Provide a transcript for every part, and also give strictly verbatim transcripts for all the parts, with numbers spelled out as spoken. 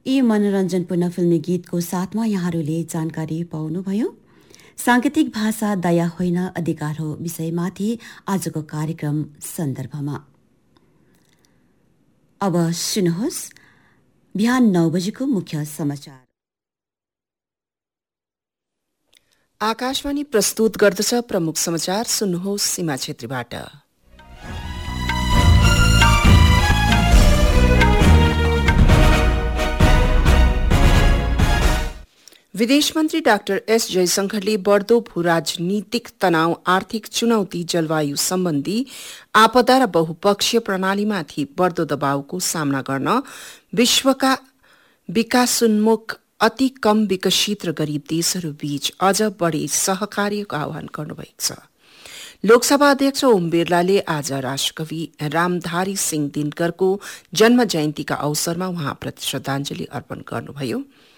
यी मनोरञ्जनपूर्ण फिल्मी गीतको साथमा यहाँहरूले जानकारी पाउनुभयो। साङ्केतिक भाषा दया होइन अधिकार हो विषयमाथि आजको कार्यक्रम सन्दर्भमा। अब सुन्नुहोस् बिहान नौ बजेको मुख्य समाचार। आकाशवाणी प्रस्तुत गर्दछ प्रमुख समाचार। सुन्नुहोस् सीमा छेत्रीबाट। विदेश मन्त्री डाक्टर एस जयशंकरले बढ्दो भू-राजनीतिक तनाव, आर्थिक चुनौती, जलवायु सम्बन्धी आपदा र बहुपक्षीय प्रणालीमाथि बढ्दो दबावको सामना गर्न विश्वका विकासोन्मुख अति कम विकसित र गरीब देशहरू बीच अझ बढी सहकार्यको आह्वान गर्नुभएको छ। लोकसभा अध्यक्ष ओम बिरलाले आज राष्ट्रकवि रामधारी सिंह दिनकरको जन्म जयन्तीका अवसरमा उहाँप्रति श्रद्धाञ्जली अर्पण गर्नुभयो।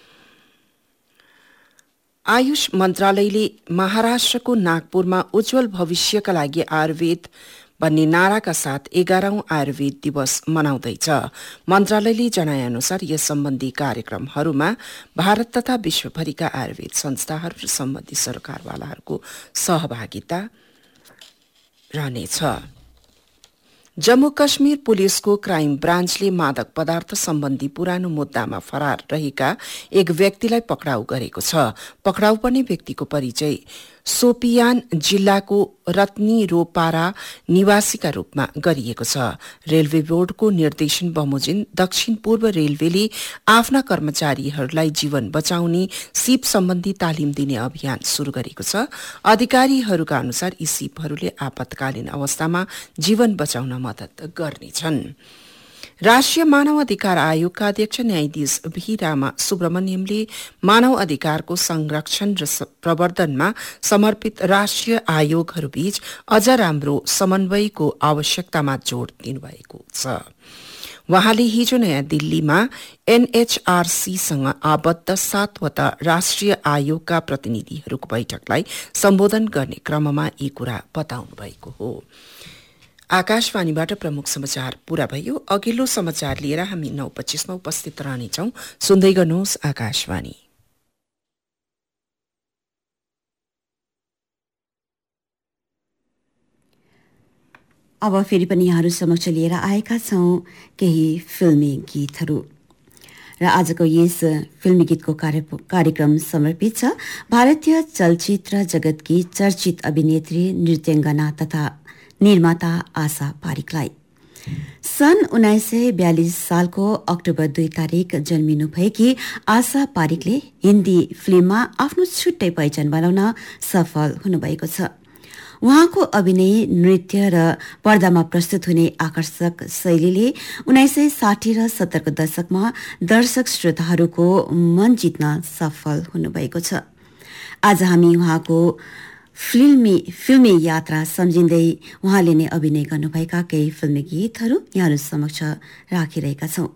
आयुष मन्त्रालयले महाराष्ट्रको नागपुरमा उज्जवल भविष्यका लागि आयुर्वेद भन्ने नाराका साथ एघारौं आयुर्वेद दिवस मनाउँदैछ। मन्त्रालयले जनाए अनुसार यस सम्बन्धी कार्यक्रमहरूमा भारत तथा विश्वभरिका आयुर्वेद संस्थाहरू र सम्बन्धित सरकारवालाहरूको सहभागिता रहनेछ। जम्मू कश्मीर पुलिसको क्राइम ब्रान्चले मादक पदार्थ सम्बन्धी पुरानो मुद्दामा फरार रहेका एक व्यक्तिलाई पक्राउ गरेको छ। पक्राउ पर्ने व्यक्तिको परिचय सोपियान जिल्लाको रत्नीरोपारा निवासीका रूपमा गरिएको छ। रेलवे बोर्डको निर्देशन बमोजिम दक्षिण पूर्व रेलवेले आफ्ना कर्मचारीहरूलाई जीवन बचाउने सीप सम्बन्धी तालिम दिने अभियान शुरू गरेको छ। अधिकारीहरूका अनुसार यी सीपहरूले आपतकालीन अवस्थामा जीवन बचाउन मद्दत गर्नेछन्। राष्ट्रिय मानव अधिकार आयोगका अध्यक्ष न्यायाधीश भी रामा सुब्रमण्यमले मानव अधिकारको संरक्षण र प्रवर्धनमा समर्पित राष्ट्रिय आयोगहरूबीच अझ राम्रो समन्वयको आवश्यकतामा जोड़ दिनुभएको छ। वहाँले हिजो नयाँ दिल्लीमा एनएचआरसीसँग आबद्ध सातवटा राष्ट्रिय आयोगका प्रतिनिधिहरूको बैठकलाई सम्बोधन गर्ने क्रममा यी कुरा बताउनु भएको हो। आकाशवाणीबाट प्रमुख समाचार पूरा भयो। अघिल्लो समाचार लिएर हामी नौ पच्चीसमा उपस्थित रहनेछौं। सुन्दै गर्नुहोस् आकाशवाणी। अब फेरि पनि यहाँहरू समक्ष लिएर आएका छौं केही फिल्मी गीतहरू र आजको यस फिल्मी गीतको कार्यक्रम समर्पित छ भारतीय चलचित्र जगतकी चर्चित अभिनेत्री, नृत्याङ्गना तथा निर्माता आशा पारिकलाई। सन् उन्नाइस सय बयालिस सालको अक्टोबर दुई तारिक जन्मिनु भएकी आशा पारिकले हिन्दी फिल्ममा आफ्नो छुट्टै पहिचान बनाउन सफल हुनुभएको छ। उहाँको अभिनय, नृत्य र पर्दामा प्रस्तुत हुने आकर्षक शैलीले उन्नाइस सय साठी र सत्तरको दशकमा दर्शक श्रोताहरूको मन जित्न सफल हुनुभएको छ। आज हामी उहाँको फिल्मी फिल्मी यात्रा सम्झिँदै उहाँले नै अभिनय गर्नुभएका केही फिल्मी गीतहरू यहाँहरू समक्ष राखिरहेका छौं।